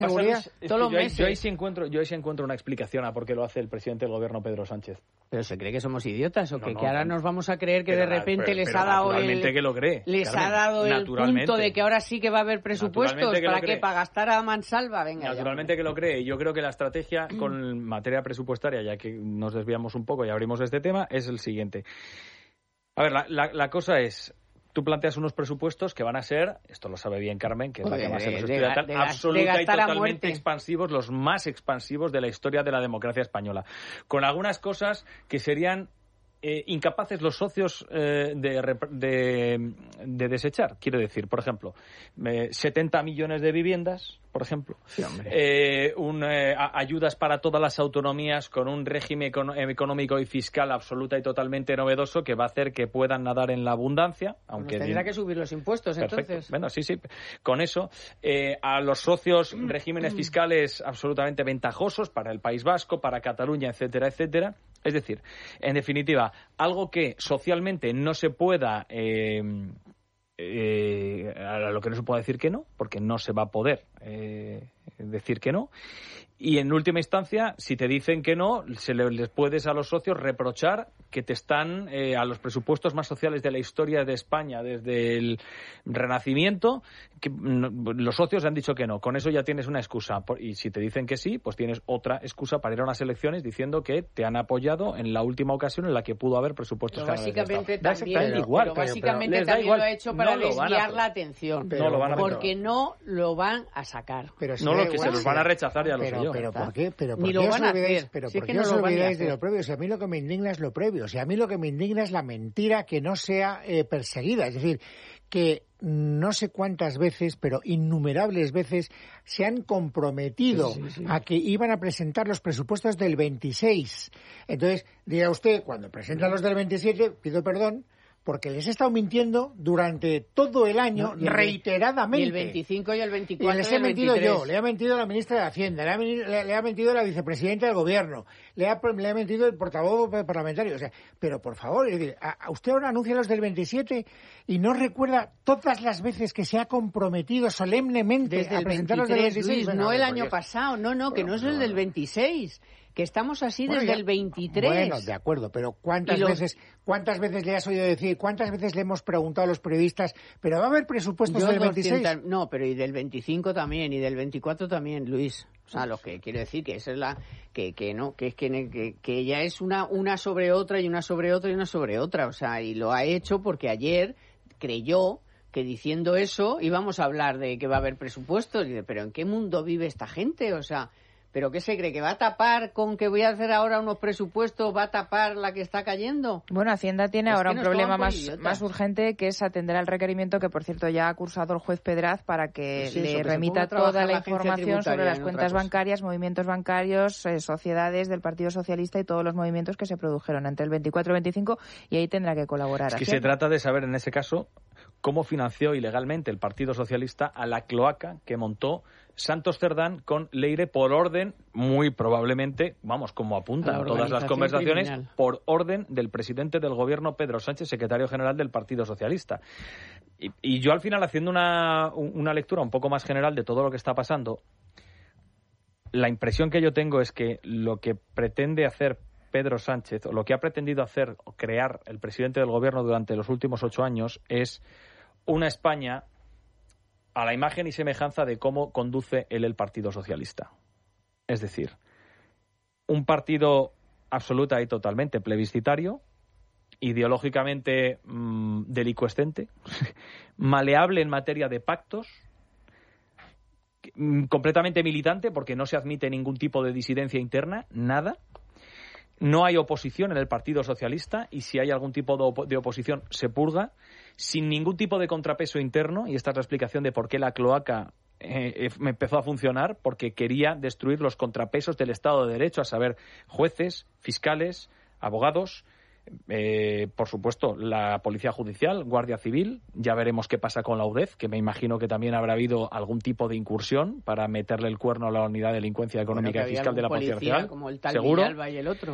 Todos los meses. Yo ahí sí encuentro una explicación a por qué lo hace el presidente del gobierno, Pedro Sánchez. ¿Pero se cree que somos idiotas o que ahora nos vamos a creer que de repente les ha dado que lo cree, ha dado el punto de que ahora sí que va a haber presupuestos? ¿Para qué? ¿Para gastar a mansalva? Venga, naturalmente que lo cree. Y yo creo que la estrategia con materia presupuestaria, ya que nos desviamos un poco y abrimos este tema, es el siguiente. A ver, la cosa es... Tú planteas unos presupuestos que van a ser, esto lo sabe bien Carmen, que es la que más hemos estudiado, absoluta y totalmente expansivos, los más expansivos de la historia de la democracia española. Con algunas cosas que serían incapaces los socios de desechar. Quiero decir, por ejemplo, 70 millones de viviendas, por ejemplo. Sí, ayudas para todas las autonomías con un régimen económico y fiscal absoluta y totalmente novedoso que va a hacer que puedan nadar en la abundancia. Aunque tendrá que subir los impuestos, perfecto. Entonces. Bueno, sí. Con eso, a los socios regímenes fiscales absolutamente ventajosos para el País Vasco, para Cataluña, etcétera, etcétera. Es decir, en definitiva, algo que socialmente no se pueda, a lo que no se pueda decir que no, porque no se va a poder decir que no. Y en última instancia, si te dicen que no, les puedes a los socios reprochar que te están a los presupuestos más sociales de la historia de España desde el Renacimiento, que los socios han dicho que no. Con eso ya tienes una excusa. Y si te dicen que sí, pues tienes otra excusa para ir a unas elecciones diciendo que te han apoyado en la última ocasión en la que pudo haber presupuestos generales de Estado. Básicamente también lo ha hecho para desviar la atención. Porque no lo van a sacar. Se los van a rechazar, ya lo sé yo. Pero ¿por qué? Ni lo van a hacer. ¿Por qué os olvidáis de lo previo? O sea, a mí lo que me indigna es lo previo. O sea, a mí lo que me indigna es la mentira que no sea perseguida. Es decir, que no sé cuántas veces, pero innumerables veces, se han comprometido a que iban a presentar los presupuestos del 26. Entonces, diga usted, cuando presentan los del 27, pido perdón, porque les he estado mintiendo durante todo el año, reiteradamente. Y el 25 y el 24 y les he mentido yo, le ha mentido la ministra de Hacienda, le ha mentido la vicepresidenta del Gobierno, le ha mentido el portavoz parlamentario. O sea, pero por favor, es decir, a usted ahora anuncia los del 27 y no recuerda todas las veces que se ha comprometido solemnemente desde a presentar los del 26. Luis, no el año pasado, que no es el del 26. Que estamos así desde el 23. Bueno, de acuerdo, pero ¿cuántas veces le has oído decir, cuántas veces le hemos preguntado a los periodistas, pero va a haber presupuestos del 26? No, pero y del 25 también, y del 24 también, Luis. O sea, lo que quiero decir que esa es la que ya es una sobre otra y una sobre otra y una sobre otra, o sea, y lo ha hecho porque ayer creyó que diciendo eso íbamos a hablar de que va a haber presupuestos. Y dice, pero ¿en qué mundo vive esta gente? O sea, ¿pero qué se cree? ¿Que va a tapar con que voy a hacer ahora unos presupuestos? ¿Va a tapar la que está cayendo? Bueno, Hacienda tiene ahora un problema más urgente, que es atender al requerimiento que, por cierto, ya ha cursado el juez Pedraz para que le remita toda la información sobre las cuentas bancarias, movimientos bancarios, sociedades del Partido Socialista y todos los movimientos que se produjeron entre el 24 y el 25, y ahí tendrá que colaborar. Es que se trata de saber, en ese caso, cómo financió ilegalmente el Partido Socialista a la cloaca que montó Santos Cerdán con Leire por orden, muy probablemente, como apuntan todas las conversaciones, criminal, por orden del presidente del gobierno, Pedro Sánchez, secretario general del Partido Socialista. Y yo al final, haciendo una lectura un poco más general de todo lo que está pasando, la impresión que yo tengo es que lo que pretende hacer Pedro Sánchez, o lo que ha pretendido hacer o crear el presidente del gobierno durante los últimos 8 años, es una España a la imagen y semejanza de cómo conduce él el Partido Socialista. Es decir, un partido absoluta y totalmente plebiscitario, ideológicamente delicuescente, maleable en materia de pactos, completamente militante porque no se admite ningún tipo de disidencia interna, nada. No hay oposición en el Partido Socialista y si hay algún tipo de oposición se purga sin ningún tipo de contrapeso interno, y esta es la explicación de por qué la cloaca empezó a funcionar, porque quería destruir los contrapesos del Estado de Derecho, a saber, jueces, fiscales, abogados, por supuesto, la Policía Judicial, Guardia Civil. Ya veremos qué pasa con la UDEF, que me imagino que también habrá habido algún tipo de incursión para meterle el cuerno a la Unidad de Delincuencia Económica y Fiscal de la Policía Nacional. Como el tal ¿seguro? Villalba y el otro.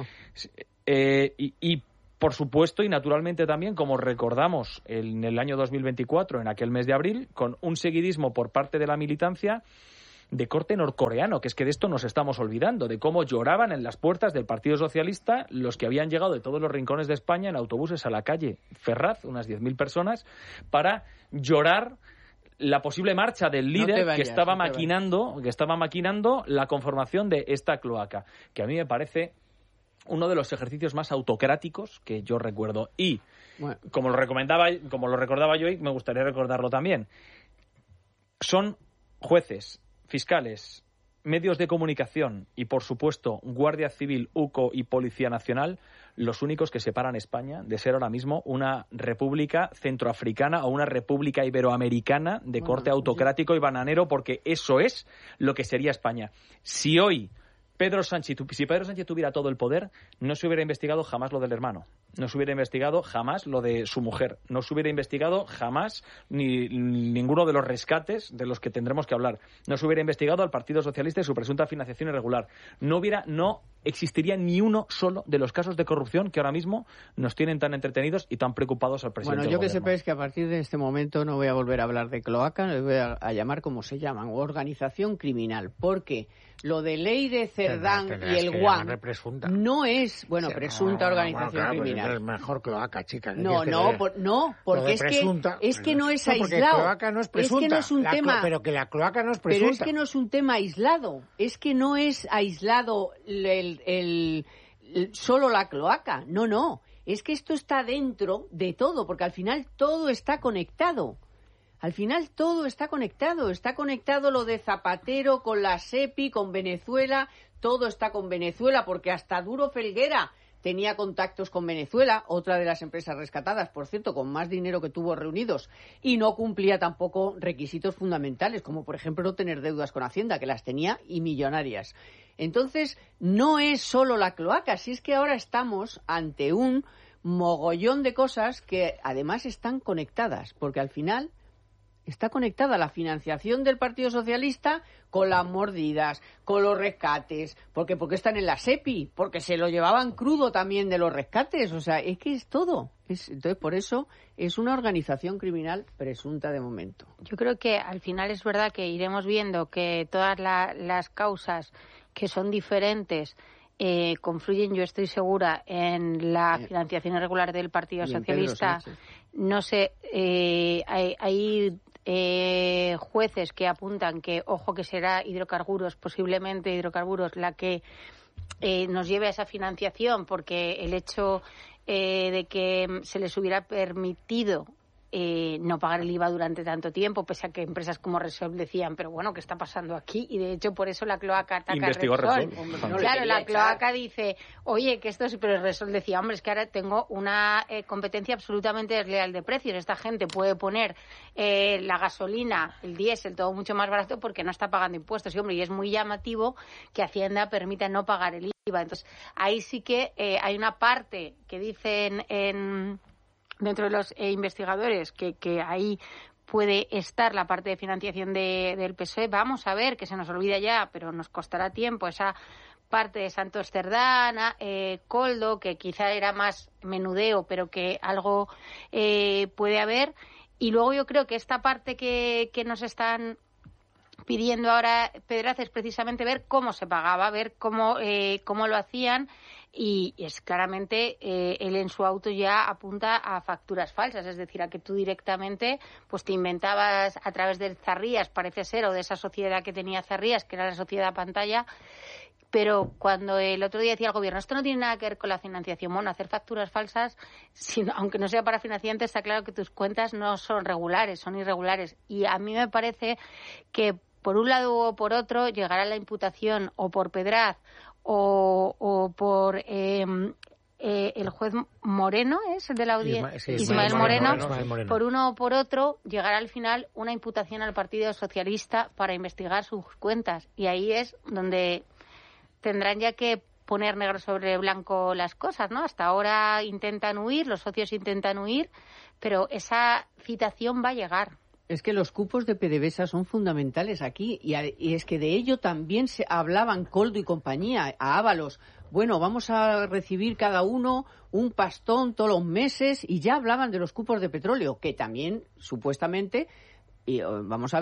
Y por supuesto, y naturalmente también, como recordamos en el año 2024, en aquel mes de abril, con un seguidismo por parte de la militancia de corte norcoreano, que es que de esto nos estamos olvidando, de cómo lloraban en las puertas del Partido Socialista los que habían llegado de todos los rincones de España en autobuses a la calle Ferraz, unas 10.000 personas, para llorar la posible marcha del líder que estaba maquinando la conformación de esta cloaca, que a mí me parece uno de los ejercicios más autocráticos que yo recuerdo. Y como lo recordaba yo hoy, me gustaría recordarlo también. Son jueces, fiscales, medios de comunicación y, por supuesto, Guardia Civil, UCO y Policía Nacional los únicos que separan España de ser ahora mismo una república centroafricana o una república iberoamericana de corte autocrático y bananero, porque eso es lo que sería España. Si Pedro Sánchez tuviera todo el poder, no se hubiera investigado jamás lo del hermano, no se hubiera investigado jamás lo de su mujer, no se hubiera investigado jamás ni ninguno de los rescates de los que tendremos que hablar, no se hubiera investigado al Partido Socialista y su presunta financiación irregular, no existiría ni uno solo de los casos de corrupción que ahora mismo nos tienen tan entretenidos y tan preocupados al presidente. Bueno, yo que sepáis que a partir de este momento no voy a volver a hablar de cloaca, les voy a llamar como se llaman, organización criminal, porque lo de ley de Cerdán y el Guam no es, presunta organización criminal. Es mejor cloaca, chica. Porque es que no es aislado. Cloaca no es presunta. Es que no es un tema. Pero que la cloaca no es presunta. Pero es que no es un tema aislado. Es que no es aislado solo la cloaca. No. Es que esto está dentro de todo, porque al final todo está conectado. Al final todo está conectado lo de Zapatero con la SEPI, con Venezuela, todo está con Venezuela, porque hasta Duro Felguera tenía contactos con Venezuela, otra de las empresas rescatadas, por cierto, con más dinero que tuvo reunidos, y no cumplía tampoco requisitos fundamentales, como por ejemplo no tener deudas con Hacienda, que las tenía y millonarias. Entonces, no es solo la cloaca, si es que ahora estamos ante un mogollón de cosas que además están conectadas, porque al final está conectada la financiación del Partido Socialista con las mordidas, con los rescates, porque están en la SEPI, porque se lo llevaban crudo también de los rescates, o sea, es que es todo. Entonces, por eso es una organización criminal presunta de momento. Yo creo que al final es verdad que iremos viendo que todas las causas que son diferentes confluyen, yo estoy segura, en la financiación irregular del Partido Socialista. No sé, hay jueces que apuntan que, ojo, que será posiblemente hidrocarburos, la que nos lleve a esa financiación, porque el hecho de que se les hubiera permitido no pagar el IVA durante tanto tiempo, pese a que empresas como Repsol decían, pero bueno, ¿qué está pasando aquí? Y de hecho por eso la cloaca ataca a Repsol. Claro, la cloaca dice, oye, que esto es... Pero Repsol decía, hombre, es que ahora tengo una competencia absolutamente desleal de precios. Esta gente puede poner la gasolina, el diésel, todo mucho más barato porque no está pagando impuestos. Y hombre, y es muy llamativo que Hacienda permita no pagar el IVA. Entonces, ahí sí que hay una parte que dicen dentro de los investigadores que ahí puede estar la parte de financiación del PSOE. Vamos a ver, que se nos olvida ya, pero nos costará tiempo, esa parte de Santos Cerdán, Koldo, que quizá era más menudeo, pero que algo puede haber. Y luego yo creo que esta parte que nos están pidiendo ahora Pedraz es precisamente ver cómo se pagaba, ver cómo lo hacían, y es claramente él en su auto ya apunta a facturas falsas, es decir, a que tú directamente pues te inventabas a través de Zarrías, parece ser, o de esa sociedad que tenía Zarrías, que era la sociedad pantalla. Pero cuando el otro día decía el gobierno, esto no tiene nada que ver con la financiación, bueno, hacer facturas falsas, aunque no sea para financiante, está claro que tus cuentas no son regulares, son irregulares. Y a mí me parece que por un lado o por otro llegará la imputación o por Pedraz o por el juez Moreno, ¿es el de la audiencia? Ismael Moreno. Por uno o por otro llegará al final una imputación al Partido Socialista para investigar sus cuentas. Y ahí es donde tendrán ya que poner negro sobre blanco las cosas, ¿no? Hasta ahora intentan huir, los socios intentan huir, pero esa citación va a llegar. Es que los cupos de PDVSA son fundamentales aquí y es que de ello también se hablaban Koldo y compañía, a Ábalos. Bueno, vamos a recibir cada uno un pastón todos los meses y ya hablaban de los cupos de petróleo, que también supuestamente, y vamos a ver,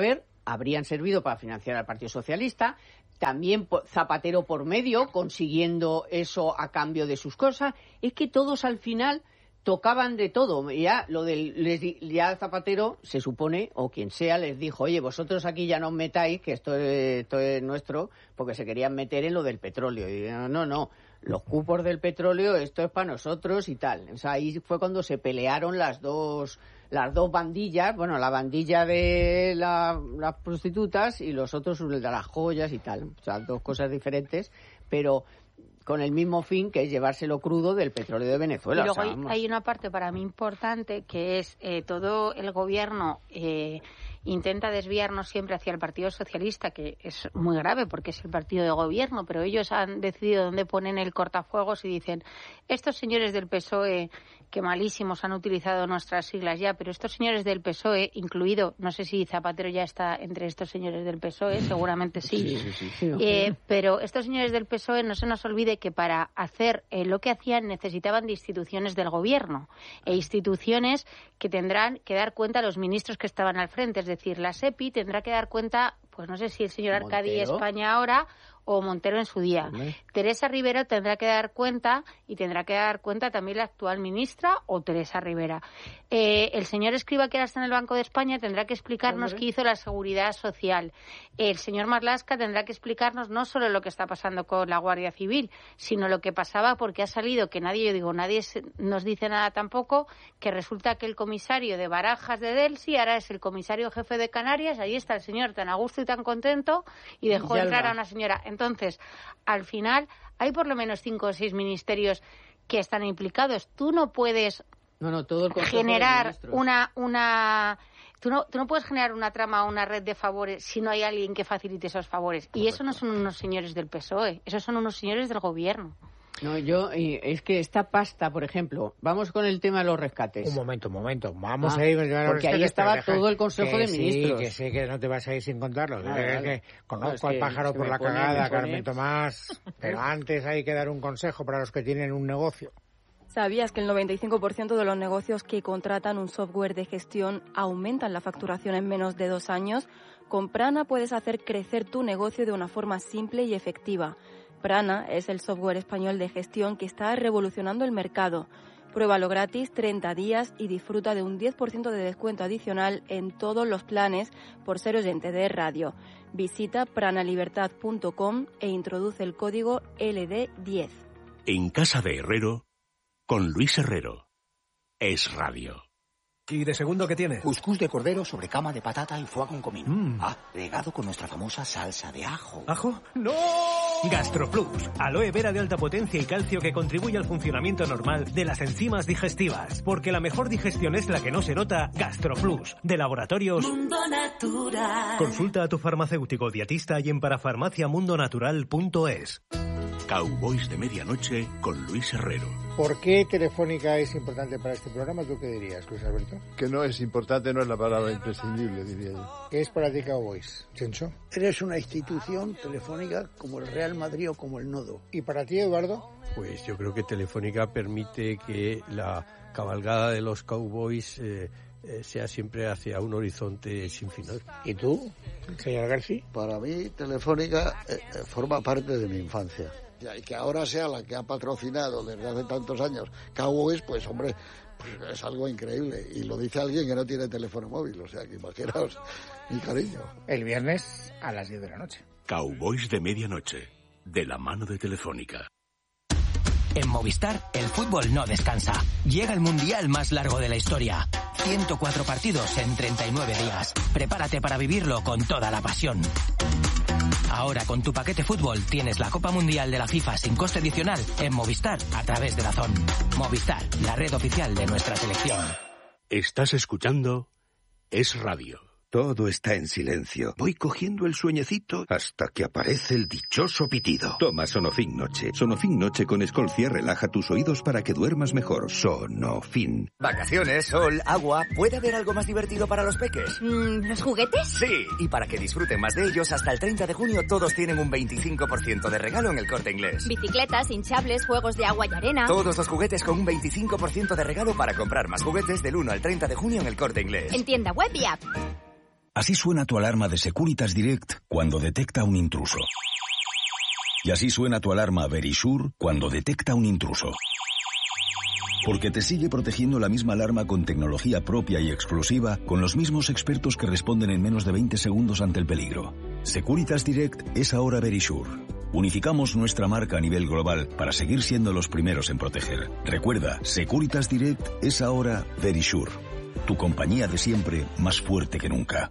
habrían servido para financiar al Partido Socialista, también Zapatero por medio, consiguiendo eso a cambio de sus cosas. Es que todos al final tocaban de todo. Ya ya Zapatero, se supone, o quien sea, les dijo, oye, vosotros aquí ya no os metáis, que esto es nuestro, porque se querían meter en lo del petróleo. Y no, los cupos del petróleo, esto es para nosotros y tal. O sea, ahí fue cuando se pelearon las dos bandillas, bueno, la bandilla de las prostitutas y los otros de las joyas y tal. O sea, dos cosas diferentes, pero con el mismo fin, que es llevárselo crudo del petróleo de Venezuela. Y luego hay una parte para mí importante, que es todo el gobierno intenta desviarnos siempre hacia el Partido Socialista, que es muy grave porque es el partido de gobierno, pero ellos han decidido dónde ponen el cortafuegos y dicen, estos señores del PSOE, que malísimos han utilizado nuestras siglas ya, pero estos señores del PSOE, incluido, no sé si Zapatero ya está entre estos señores del PSOE, seguramente sí. Pero estos señores del PSOE, no se nos olvide que para hacer lo que hacían necesitaban de instituciones del gobierno e instituciones que tendrán que dar cuenta a los ministros que estaban al frente, es decir, la SEPI tendrá que dar cuenta, pues no sé si el señor Arcadi España ahora o Montero en su día. Teresa Rivera tendrá que dar cuenta, y tendrá que dar cuenta también la actual ministra o Teresa Rivera. El señor Escrivá, que ahora está en el Banco de España, tendrá que explicarnos qué hizo la Seguridad Social. El señor Marlaska tendrá que explicarnos no solo lo que está pasando con la Guardia Civil, sino lo que pasaba, porque ha salido que nadie nos dice nada tampoco, que resulta que el comisario de Barajas de Delsi ahora es el comisario jefe de Canarias. Ahí está el señor tan a gusto y tan contento, y dejó entrar a una señora. Entonces, al final, hay por lo menos 5 o 6 ministerios que están implicados. Tú no puedes todo el generar Tú no puedes generar una trama o una red de favores si no hay alguien que facilite esos favores. Y eso no son unos señores del PSOE, esos son unos señores del gobierno. No, es que esta pasta, por ejemplo, vamos con el tema de los rescates. Un momento, vamos a ir a los porque ahí estaba todo el Consejo de Ministros. Que sé que no te vas a ir sin contarlo. Que conozco al pájaro por la cagada, Carmen Tomás, pero antes hay que dar un consejo para los que tienen un negocio. ¿Sabías que el 95% de los negocios que contratan un software de gestión aumentan la facturación en menos de 2 años? Con Prana puedes hacer crecer tu negocio de una forma simple y efectiva. Prana es el software español de gestión que está revolucionando el mercado. Pruébalo gratis 30 días y disfruta de un 10% de descuento adicional en todos los planes por ser oyente de radio. Visita pranalibertad.com e introduce el código LD10. En Casa de Herrero, con Luis Herrero. Es radio. ¿Y de segundo qué tiene? Cuscús de cordero sobre cama de patata y foie con comino. Regado con nuestra famosa salsa de ajo. ¿Ajo? ¡No! GastroPlus, aloe vera de alta potencia y calcio que contribuye al funcionamiento normal de las enzimas digestivas. Porque la mejor digestión es la que no se nota. GastroPlus, de Laboratorios Mundo Natural. Consulta a tu farmacéutico dietista y en parafarmaciamundonatural.es. Cowboys de Medianoche con Luis Herrero. ¿Por qué Telefónica es importante para este programa? ¿Tú qué dirías, Luis Alberto? Que no es importante, no es la palabra imprescindible, diría yo. ¿Qué es para ti Cowboys, Chencho? Eres una institución telefónica como el Real Madrid o como el Nodo. ¿Y para ti, Eduardo? Pues yo creo que Telefónica permite que la cabalgada de los Cowboys sea siempre hacia un horizonte sin final. ¿Y tú, señor García? Para mí, Telefónica forma parte de mi infancia. Y que ahora sea la que ha patrocinado desde hace tantos años Cowboys, pues hombre, pues es algo increíble. Y lo dice alguien que no tiene teléfono móvil, o sea que imaginaos mi cariño. El viernes a las 10 de la noche. Cowboys de Medianoche, de la mano de Telefónica. En Movistar, el fútbol no descansa. Llega el mundial más largo de la historia. 104 partidos en 39 días. Prepárate para vivirlo con toda la pasión. Ahora con tu paquete fútbol tienes la Copa Mundial de la FIFA sin coste adicional en Movistar a través de DAZN. Movistar, la red oficial de nuestra selección. Estás escuchando Es Radio. Todo está en silencio. Voy cogiendo el sueñecito hasta que aparece el dichoso pitido. Toma Sonofin Noche. Sonofin Noche con Escolcia relaja tus oídos para que duermas mejor. Sonofin. Vacaciones, sol, agua. ¿Puede haber algo más divertido para los peques? ¿Los juguetes? Sí. Y para que disfruten más de ellos, hasta el 30 de junio todos tienen un 25% de regalo en El Corte Inglés. Bicicletas, hinchables, juegos de agua y arena. Todos los juguetes con un 25% de regalo para comprar más juguetes del 1 al 30 de junio en El Corte Inglés. En tienda web y app. Así suena tu alarma de Securitas Direct cuando detecta un intruso. Y así suena tu alarma Verisure cuando detecta un intruso. Porque te sigue protegiendo la misma alarma con tecnología propia y explosiva, con los mismos expertos que responden en menos de 20 segundos ante el peligro. Securitas Direct es ahora Verisure. Unificamos nuestra marca a nivel global para seguir siendo los primeros en proteger. Recuerda, Securitas Direct es ahora Verisure. Tu compañía de siempre, más fuerte que nunca.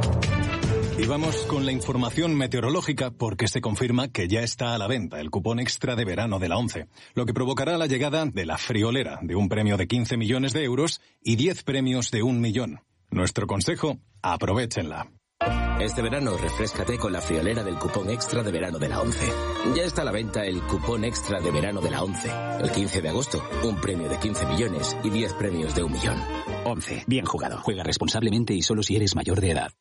Y vamos con la información meteorológica porque se confirma que ya está a la venta el cupón extra de verano de la ONCE, lo que provocará la llegada de la friolera de un premio de 15 millones de euros y 10 premios de 1 millón. Nuestro consejo, aprovéchenla. Este verano refréscate con la friolera del cupón extra de verano de la ONCE. Ya está a la venta el cupón extra de verano de la ONCE. El 15 de agosto, un premio de 15 millones y 10 premios de 1 millón. ONCE, bien jugado. Juega responsablemente y solo si eres mayor de edad.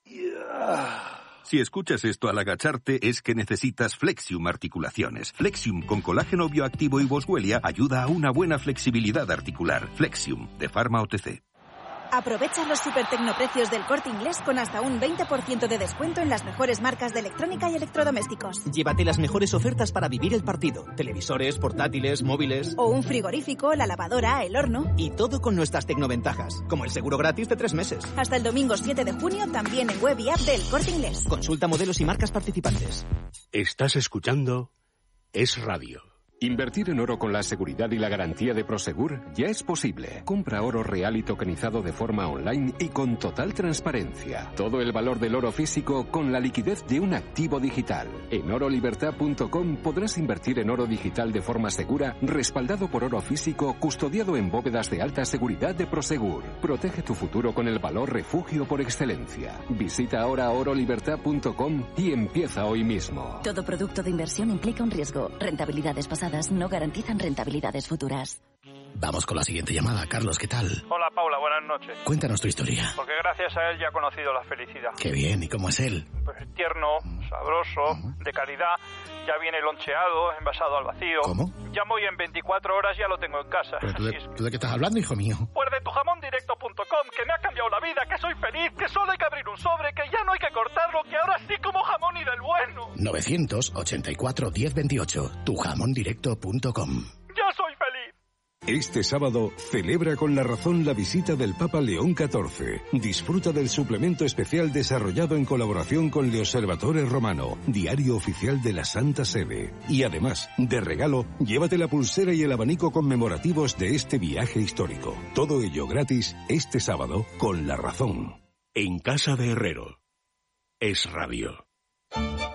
Si escuchas esto al agacharte es que necesitas Flexium Articulaciones. Flexium con colágeno bioactivo y boswellia ayuda a una buena flexibilidad articular. Flexium, de Pharma OTC. Aprovecha los supertecnoprecios del Corte Inglés con hasta un 20% de descuento en las mejores marcas de electrónica y electrodomésticos. Llévate las mejores ofertas para vivir el partido. Televisores, portátiles, móviles... O un frigorífico, la lavadora, el horno... Y todo con nuestras tecnoventajas, como el seguro gratis de 3 meses. Hasta el domingo 7 de junio también en web y app del Corte Inglés. Consulta modelos y marcas participantes. Estás escuchando Es Radio. Invertir en oro con la seguridad y la garantía de Prosegur ya es posible. Compra oro real y tokenizado de forma online y con total transparencia. Todo el valor del oro físico con la liquidez de un activo digital. En orolibertad.com podrás invertir en oro digital de forma segura, respaldado por oro físico, custodiado en bóvedas de alta seguridad de Prosegur. Protege tu futuro con el valor refugio por excelencia. Visita ahora orolibertad.com y empieza hoy mismo. Todo producto de inversión implica un riesgo. Rentabilidades pasadas no garantizan rentabilidades futuras. Vamos con la siguiente llamada. Carlos, ¿qué tal? Hola, Paula, buenas noches. Cuéntanos tu historia. Porque gracias a él ya he conocido la felicidad. Qué bien, ¿y cómo es él? Pues tierno, sabroso, de calidad, ya viene loncheado, envasado al vacío. ¿Cómo? Llamo y en 24 horas ya lo tengo en casa. ¿Pero tú de qué estás hablando, hijo mío? Pues de tujamondirecto.com, que me ha cambiado la vida, que soy feliz, que solo hay que abrir un sobre, que ya no hay que cortarlo, que ahora sí como jamón y del bueno. 984 1028, tujamondirecto.com. ¡Yo soy feliz! Este sábado celebra con La Razón la visita del Papa León XIV. Disfruta del suplemento especial desarrollado en colaboración con Le Osservatore Romano, diario oficial de la Santa Sede. Y además, de regalo, llévate la pulsera y el abanico conmemorativos de este viaje histórico. Todo ello gratis este sábado con La Razón. En casa de Herrero. Es Radio.